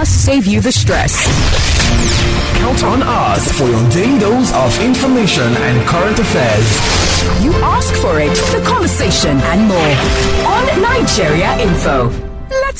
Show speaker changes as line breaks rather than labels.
us save you the stress.
Count on us for your daily dose of information and current affairs.
You ask for it, the conversation and more on Nigeria Info.